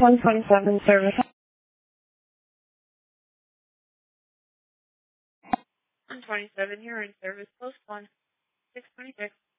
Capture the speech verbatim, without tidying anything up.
one twenty-seven service. one twenty-seven, you're in service. Post one, six twenty-six.